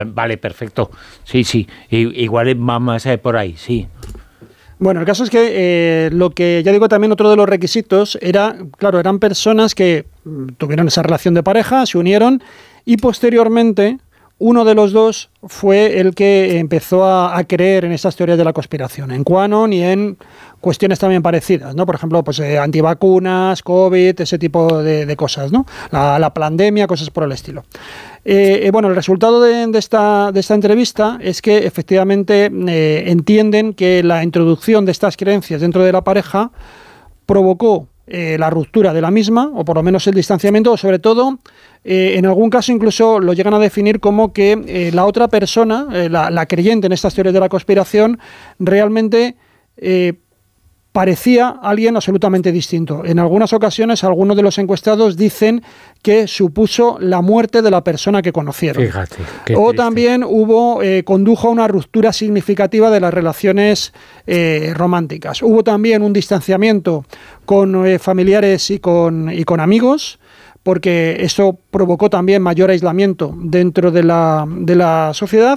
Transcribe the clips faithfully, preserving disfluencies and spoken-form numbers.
Vale, perfecto. Sí, sí. Igual vamos a ir por ahí, sí. Bueno, el caso es que eh, lo que, ya digo, también otro de los requisitos era, claro, eran personas que tuvieron esa relación de pareja, se unieron y posteriormente uno de los dos fue el que empezó a, a creer en estas teorías de la conspiración, en QAnon y en cuestiones también parecidas, ¿no? Por ejemplo, pues eh, antivacunas, COVID, ese tipo de, de cosas, ¿no? La, la pandemia, cosas por el estilo. Eh, eh, bueno, el resultado de, de, esta, de esta entrevista es que efectivamente eh, entienden que la introducción de estas creencias dentro de la pareja provocó eh, la ruptura de la misma, o por lo menos el distanciamiento, o sobre todo, eh, en algún caso incluso lo llegan a definir como que eh, la otra persona, eh, la, la creyente en estas teorías de la conspiración, realmente eh, parecía alguien absolutamente distinto. En algunas ocasiones, algunos de los encuestados dicen que supuso la muerte de la persona que conocieron. Fíjate, qué o triste. también hubo, eh, condujo a una ruptura significativa de las relaciones eh, románticas. Hubo también un distanciamiento con eh, familiares y con, y con amigos, porque eso provocó también mayor aislamiento dentro de la, de la sociedad.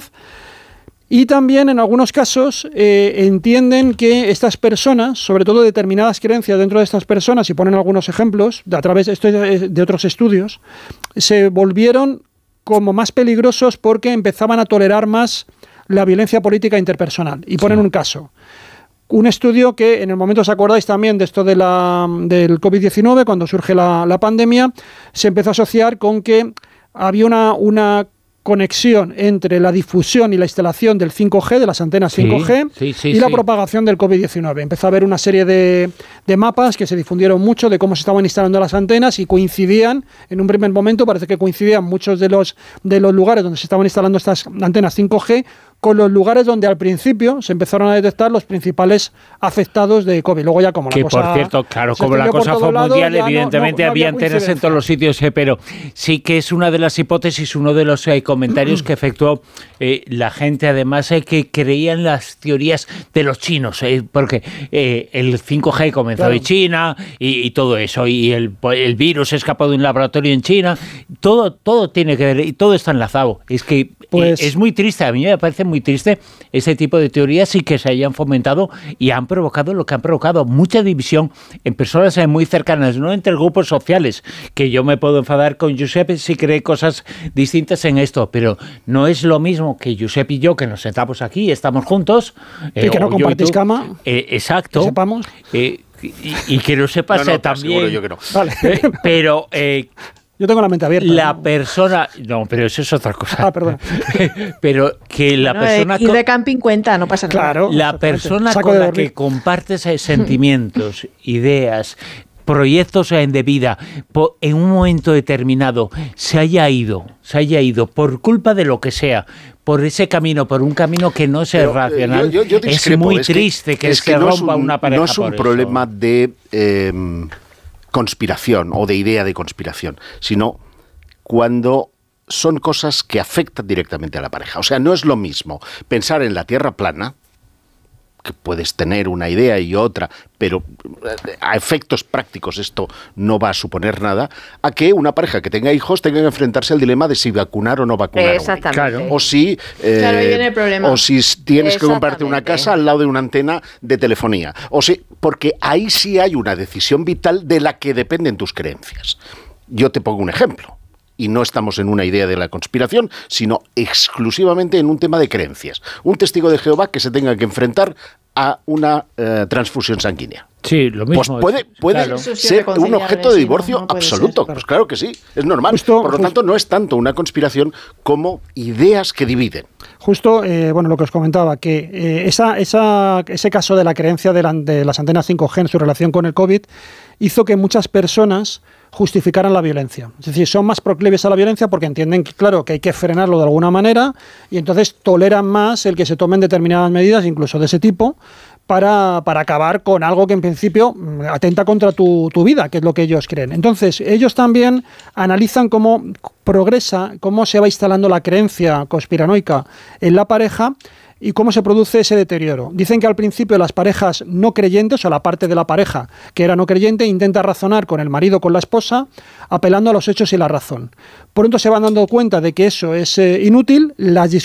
Y también en algunos casos eh, entienden que estas personas, sobre todo determinadas creencias dentro de estas personas, y ponen algunos ejemplos de, a través de, esto de, de otros estudios, se volvieron como más peligrosos porque empezaban a tolerar más la violencia política interpersonal. Y ponen sí. un caso. Un estudio que en el momento, os acordáis también de esto de la, del COVID diecinueve, cuando surge la, la pandemia, se empezó a asociar con que había una, una conexión entre la difusión y la instalación del cinco G, de las antenas sí, cinco G, sí, sí, y la sí. propagación del COVID diecinueve. Empezó a haber una serie de, de mapas que se difundieron mucho de cómo se estaban instalando las antenas y coincidían, en un primer momento parece que coincidían muchos de los, de los lugares donde se estaban instalando estas antenas cinco G con los lugares donde al principio se empezaron a detectar los principales afectados de COVID. Luego ya como la que cosa... por cierto, claro, como la cosa fue lado, mundial, evidentemente no, no, no había antenas en todos los sitios, eh, pero sí que es una de las hipótesis, uno de los eh, comentarios que efectuó eh, la gente, además, eh, que creía en las teorías de los chinos, eh, porque eh, el cinco G comenzó claro. en China y, y todo eso, y el, el virus escapó de un laboratorio en China, todo, todo tiene que ver, y todo está enlazado. Es que pues, eh, es muy triste, a mí me parece muy triste ese tipo de teorías y que se hayan fomentado y han provocado lo que han provocado, mucha división en personas muy cercanas, no entre grupos sociales, que yo me puedo enfadar con Josep si cree cosas distintas en esto, pero no es lo mismo que Josep y yo, que nos sentamos aquí, estamos juntos. Y eh, que no compartís cama. Eh, exacto. Que sepamos. Eh, y, y que lo sepas no, no, también. Yo que no. Vale. Eh, pero... Eh, Yo tengo la mente abierta. La ¿no? persona... No, pero eso es otra cosa. Ah, perdón. Pero que la bueno, persona... Ir de camping cuenta, no pasa nada. Claro. La persona Saco con de la dormir. que compartes sentimientos, ideas, proyectos de vida, en un momento determinado se haya ido, se haya ido por culpa de lo que sea, por ese camino, por un camino que no sea Pero, racional, yo, yo, yo es muy es triste que, que, es se que no rompa es un, una pareja. No es un por problema eso. de eh, conspiración o de idea de conspiración, sino cuando son cosas que afectan directamente a la pareja. O sea, no es lo mismo pensar en la Tierra plana, que puedes tener una idea y otra, pero a efectos prácticos esto no va a suponer nada, a que una pareja que tenga hijos tenga que enfrentarse al dilema de si vacunar o no vacunar. Exactamente. Claro. O si, eh, claro, ahí viene el problema. O si tienes que comprarte una casa al lado de una antena de telefonía. O si, porque ahí sí hay una decisión vital de la que dependen tus creencias. Yo te pongo un ejemplo. Y no estamos en una idea de la conspiración, sino exclusivamente en un tema de creencias. Un testigo de Jehová que se tenga que enfrentar a una eh, transfusión sanguínea. Sí, lo mismo. Pues puede, puede claro. ser un objeto de divorcio no, no absoluto. ser, pues claro que sí, es normal. Justo, Por lo justo. tanto, no es tanto una conspiración como ideas que dividen. Justo, eh, bueno, lo que os comentaba, que eh, esa, esa, ese caso de la creencia de, la, de las antenas cinco G en su relación con el COVID hizo que muchas personas justificaran la violencia. Es decir, son más proclives a la violencia porque entienden, que, claro, que hay que frenarlo de alguna manera y entonces toleran más el que se tomen determinadas medidas, incluso de ese tipo, para, para acabar con algo que en principio atenta contra tu, tu vida, que es lo que ellos creen. Entonces, ellos también analizan cómo progresa, cómo se va instalando la creencia conspiranoica en la pareja ¿Y cómo se produce ese deterioro? Dicen que al principio las parejas no creyentes, o la parte de la pareja que era no creyente, intenta razonar con el marido o con la esposa, apelando a los hechos y la razón. Pronto se van dando cuenta de que eso es eh, inútil, las